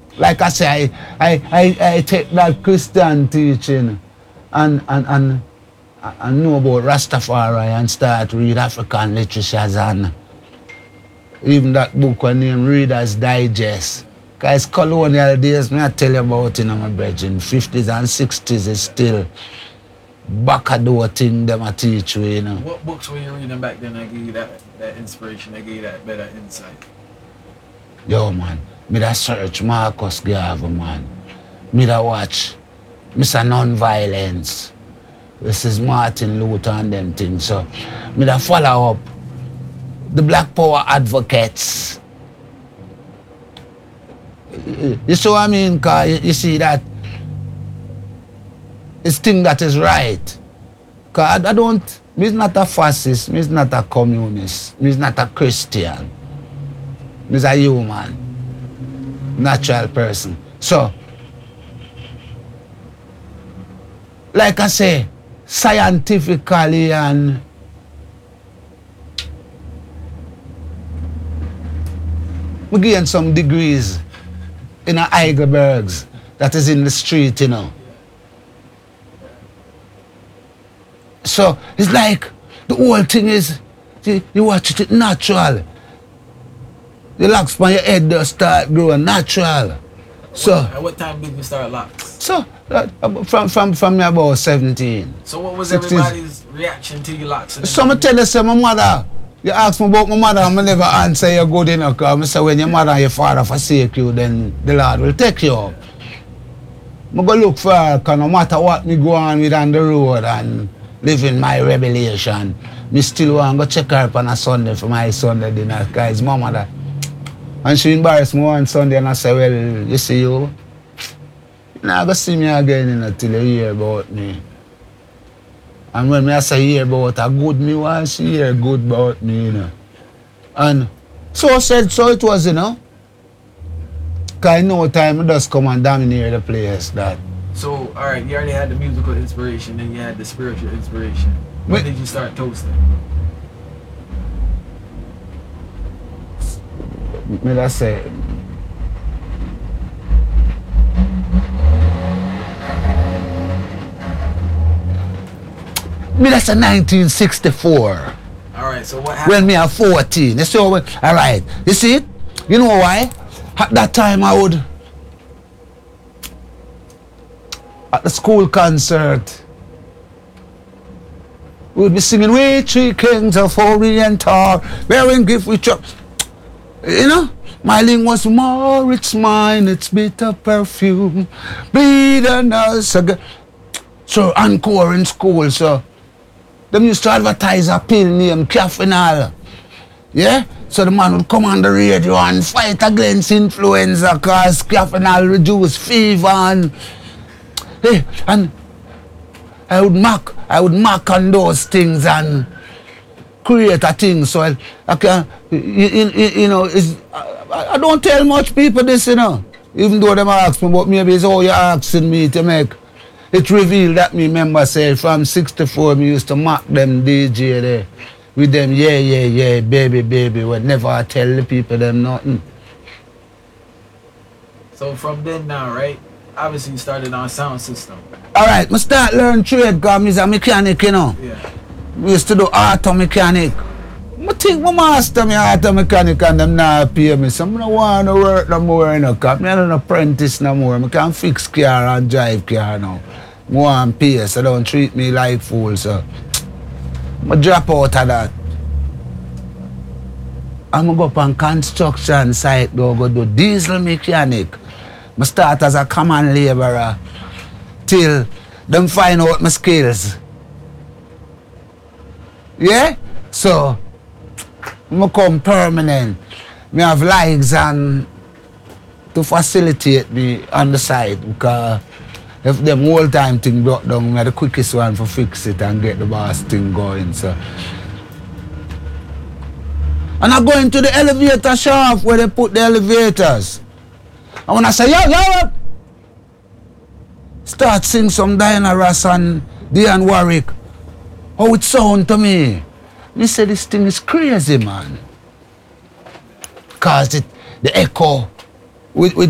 Like I say, I take that Christian teaching and know about Rastafari and start read African literatures and even that book when named Reader's Digest. Because colonial days, me I tell you about it, my brethren. 50s and 60s is still back a door thing them I teach you, you know. What books were you reading back then that gave you that inspiration, that gave you that better insight? Yo man, me da search Marcus Garvey, man. Me da watch Mr. Nonviolence. This is Martin Luther and them things. So me da follow up the Black Power advocates. You see what I mean? Cause you see that it's thing that is right. Cause I don't, me's not a fascist, me's not a communist, me's not a Christian. Me's a human, natural person. So, like I say, scientifically and we gain some degrees in a Heidelbergs that is in the street, you know. So it's like the whole thing is you watch it natural. The locks on your head just start growing natural. So At what time did you start locks? So from me about 17. So what was 16. everybody's reaction to your locks? So I tell you, say my mother, you ask me about my mother, I never answer you good enough. Because I say when your mother and your father forsake you, then the Lord will take you up. I go look for her, because no matter what me go on with on the road and living my revelation, me still want to go check her up on a Sunday for my Sunday dinner, because it's my mother. And she embarrassed me one Sunday and I say, well, you see you? You're not going to see me again until you hear about me. And when I say hear about a good, me want to hear good about me, you know. And so it was, you know. Because no time I just come and dominate the place that. So, alright, you already had the musical inspiration, then you had the spiritual inspiration. When did you start toasting? Me that say, me that's a 1964. Alright, so what happened? When me are 14. You see how alright. You see it? You know why? At that time I would at the school concert we would be singing We Three Kings of Oriental, bearing gift with chop. You know? My ling was more, it's mine, it's bitter perfume, bleed on us again. So encore in school, so them used to advertise a pill named Cafenol. Yeah? So the man would come on the radio and fight against influenza because Cafenol reduce fever and hey, and I would mark on those things and create a thing. So I can, you know, I don't tell much people this, you know. Even though them ask me, but maybe it's all you're asking me to make. It revealed that me member say from 64 me used to mock them DJ there. With them, yeah, baby, would never tell the people them nothing. So from then now, right? Obviously you started on sound system. Alright, I start learn trade because I'm a mechanic, you know. Yeah. We used to do auto mechanic. I think my master me auto mechanic and them not pay me. So I don't want to work no more, you know, because I'm not an apprentice no more. I can fix car and drive car now. I want to pay, so don't treat me like fool, so I drop out of that. I'm going to go up on construction site, go do diesel mechanic. I start as a common laborer till them find out my skills. Yeah? So, I come permanent. I have lights and to facilitate me on the site because if them whole time thing broke down, I'm the quickest one for fix it and get the boss thing going. So. And I go into the elevator shaft where they put the elevators. And when I say, yo, start sing some Diana Ross and Dionne Warwick. How it sound to me? Me say this thing is crazy, man. Cause the echo with